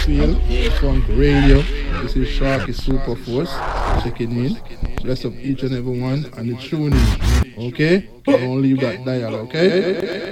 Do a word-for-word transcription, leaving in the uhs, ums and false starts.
Feel Funk Radio. This is Sharky Super Force checking in. Bless up each and every one and the tuning. Okay? Don't leave that dial, okay?